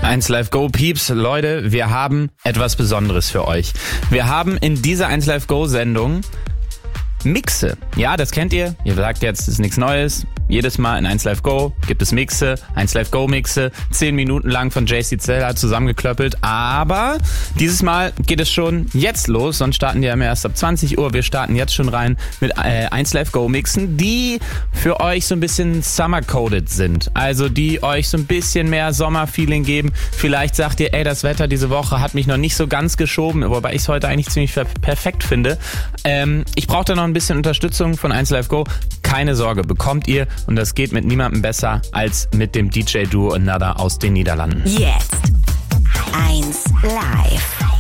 1 Live Go Peeps, Leute, wir haben etwas Besonderes für euch. Wir haben in dieser 1 Live Go Sendung Mixe. Ja, das kennt ihr. Ihr sagt jetzt, das ist nichts Neues. Jedes Mal in 1 Live Go gibt es Mixe, 1 Live Go Mixe, 10 Minuten lang von JC Zeller zusammengeklöppelt. Aber dieses Mal geht es schon jetzt los, sonst starten die ja immer erst ab 20 Uhr. Wir starten jetzt schon rein mit 1 Live Go Mixen, die für euch so ein bisschen Summer-coded sind. Also die euch so ein bisschen mehr Sommerfeeling geben. Vielleicht sagt ihr, ey, das Wetter diese Woche hat mich noch nicht so ganz geschoben, wobei ich es heute eigentlich ziemlich perfekt finde. Ich brauche da noch ein bisschen Unterstützung von 1 Live Go. Keine Sorge, bekommt ihr, und das geht mit niemandem besser als mit dem DJ-Duo Another aus den Niederlanden. Jetzt 1 Live.